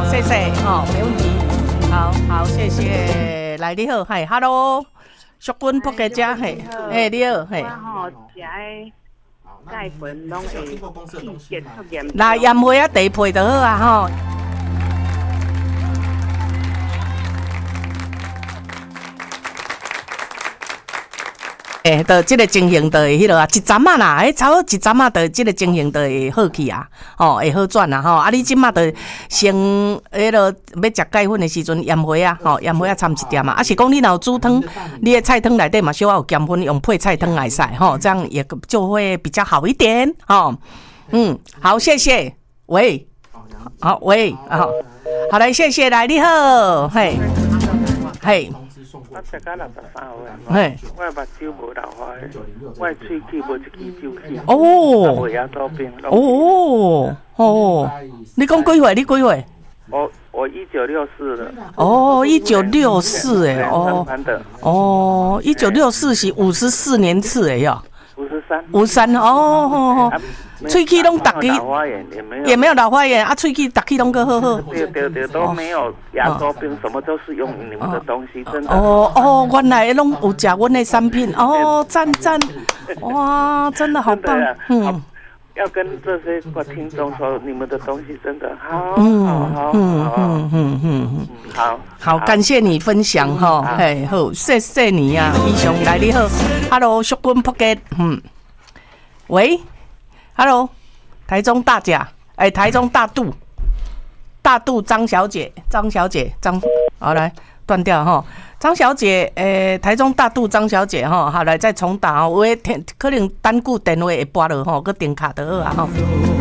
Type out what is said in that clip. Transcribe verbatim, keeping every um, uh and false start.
谢谢，哦，没问题。好好，谢谢。来，你好，嘿 ，Hello， 淑君仆家家，嘿，嘿，你好，嘿。 我吼食诶钙粉拢会气血出严。 来，盐花啊，地配就好啊，吼。诶，就即个情形就会迄落啊，一针啊啦，诶，差不多一针啊，就即个情形就会好去啊，吼、哦，会好转啊，吼。啊，你即马就先迄落要食钙粉的时阵，盐花啊，吼、哦，盐花啊掺一点啊。啊是讲你若有煮汤，你的菜汤内底嘛小可有咸粉，用配菜汤来使，吼、哦，这样也就会比较好一点，吼、哦。嗯，好，谢谢。喂，好，喂，好，好来，谢谢，来，你好，嘿，嘿。 我食到六十三岁， 嘿， 我目睭无老花的，我喙齿无一支酒气， 哦， 尾牙周边， 哦哦，你讲几岁？你几岁？ 我我一九六四的， 哦，一九六四哎，哦，哦，一九六四是五十四年次哎哟， 五十三， 五三哦，喙齿拢逐支也没有老花眼啊，喙齿逐支拢个好好。 对对对，都没有牙周病，什么都是用你们的东西，真的。 哦哦，原来拢有食阮的产品，哦，赞赞，哇，真的好棒，嗯。 要跟这些听众说，你们的东西真的好， 嗯好，好， 嗯好， 嗯嗯嗯， 好， 好，感谢你分享哈，嘿，好，谢谢你呀，医生来你好 ，Hello， 淑君仆家，嗯，喂 ，Hello， 台中大甲，哎，台中大肚，大肚张小姐，张小姐，张，好来断掉哈。张小姐，诶、欸，台中大肚张小姐吼，好来再重打哦，有诶可能等久电话会拨落吼，佮电卡就好啊吼。